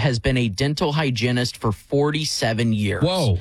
has been a dental hygienist for 47 years. Whoa.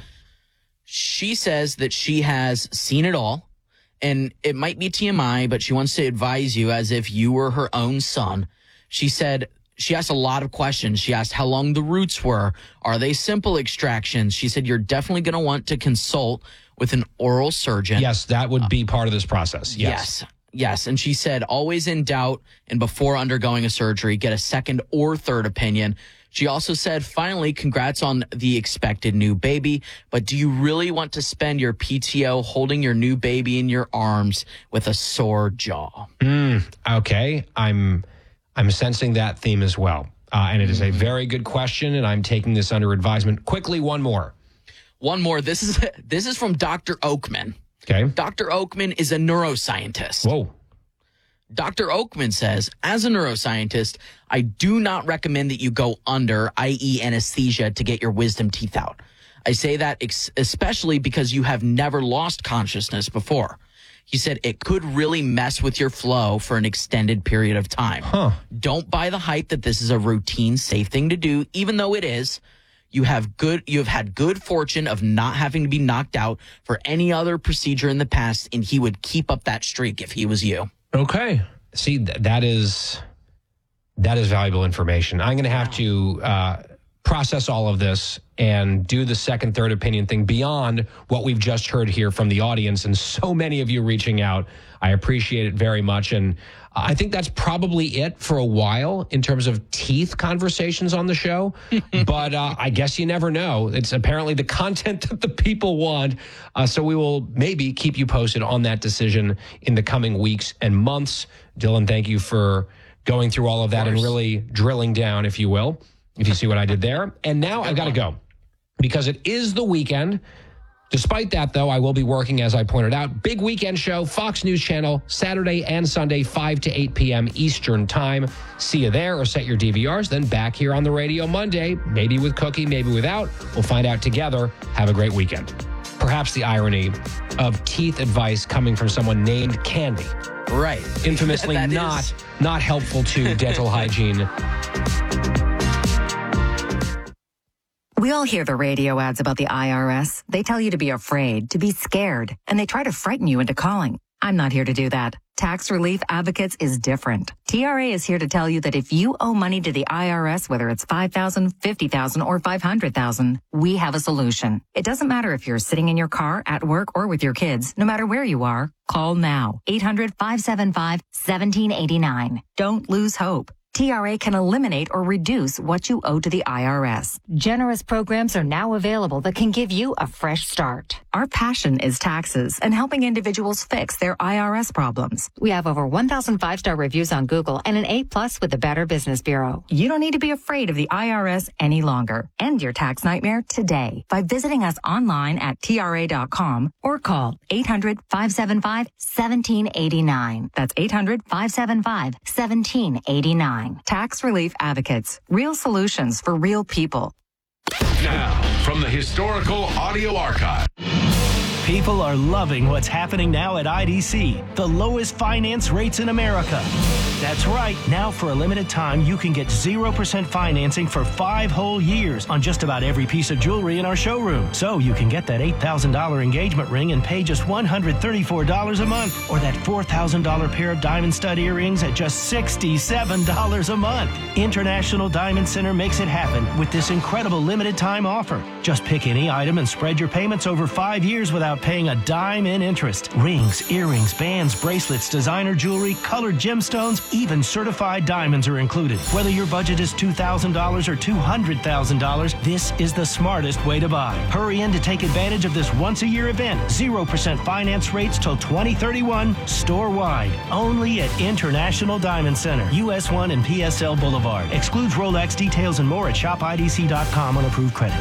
She says that she has seen it all, and it might be TMI, but she wants to advise you as if you were her own son. She said she asked a lot of questions. She asked how long the roots were. Are they simple extractions? She said you're definitely going to want to consult with an oral surgeon. Yes, that would be part of this process. Yes. And she said, always in doubt and before undergoing a surgery, get a second or third opinion. She also said, finally, congrats on the expected new baby. But do you really want to spend your PTO holding your new baby in your arms with a sore jaw? Okay. I'm sensing that theme as well. And it is a very good question, and I'm taking this under advisement. Quickly, one more. This is from Dr. Oakman. Okay. Dr. Oakman is a neuroscientist. Whoa. Dr. Oakman says, as a neuroscientist, I do not recommend that you go under, i.e. anesthesia, to get your wisdom teeth out. I say that especially because you have never lost consciousness before. He said it could really mess with your flow for an extended period of time. Don't buy the hype that this is a routine, safe thing to do, even though it is. You have had good fortune of not having to be knocked out for any other procedure in the past, and he would keep up that streak if he was you. Okay. See, that is valuable information. I'm going to have to process all of this and do the second, third opinion thing beyond what we've just heard here from the audience and so many of you reaching out. I appreciate it very much. And I think that's probably it for a while in terms of teeth conversations on the show. But I guess you never know. It's apparently the content that the people want. So we will maybe keep you posted on that decision in the coming weeks and months. Dylan, thank you for going through all of that and really drilling down, if you will, if you see what I did there. And now I've got to go because it is the weekend. Despite that, though, I will be working, as I pointed out. Big weekend show, Fox News Channel, Saturday and Sunday, 5 to 8 p.m. Eastern Time. See you there or set your DVRs. Then back here on the radio Monday, maybe with Cookie, maybe without. We'll find out together. Have a great weekend. Perhaps the irony of teeth advice coming from someone named Candy. Right. Infamously not helpful to dental hygiene. We all hear the radio ads about the IRS. They tell you to be afraid, to be scared, and they try to frighten you into calling. I'm not here to do that. Tax Relief Advocates is different. TRA is here to tell you that if you owe money to the IRS, whether it's $5,000, $50,000, or $500,000, we have a solution. It doesn't matter if you're sitting in your car, at work, or with your kids. No matter where you are, call now. 800-575-1789. Don't lose hope. TRA can eliminate or reduce what you owe to the IRS. Generous programs are now available that can give you a fresh start. Our passion is taxes and helping individuals fix their IRS problems. We have over 1,000 five-star reviews on Google and an A+ with the Better Business Bureau. You don't need to be afraid of the IRS any longer. End your tax nightmare today by visiting us online at TRA.com or call 800-575-1789. That's 800-575-1789. Tax Relief Advocates. Real solutions for real people. Now, from the historical audio archive. People are loving what's happening now at IDC, the lowest finance rates in America. That's right. Now, for a limited time, you can get 0% financing for 5 whole years on just about every piece of jewelry in our showroom. So you can get that $8,000 engagement ring and pay just $134 a month, or that $4,000 pair of diamond stud earrings at just $67 a month. International Diamond Center makes it happen with this incredible limited time offer. Just pick any item and spread your payments over 5 years without paying a dime in interest. Rings, earrings, bands, bracelets, designer jewelry, colored gemstones, even certified diamonds are included. Whether your budget is $2,000 or $200,000, this is the smartest way to buy. Hurry in to take advantage of this once-a-year event. 0% finance rates till 2031, store-wide. Only at International Diamond Center, US 1 and PSL Boulevard. Excludes Rolex. Details and more at shopidc.com on approved credit.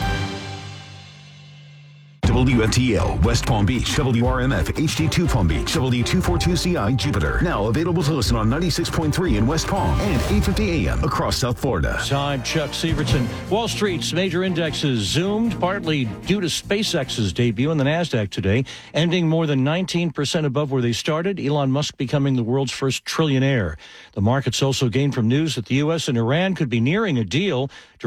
WFTL, West Palm Beach, WRMF, HD2 Palm Beach, W242CI, Jupiter. Now available to listen on 96.3 in West Palm and 850 AM across South Florida. I'm Chuck Severson. Wall Street's major indexes zoomed, partly due to SpaceX's debut in the NASDAQ today, ending more than 19% above where they started, Elon Musk becoming the world's first trillionaire. The markets also gained from news that the U.S. and Iran could be nearing a deal